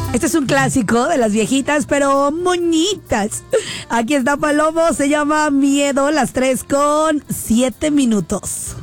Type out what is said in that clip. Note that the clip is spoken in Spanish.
Este es un clásico de las viejitas, pero moñitas. Aquí está Palomo, se llama Miedo, las 3:07.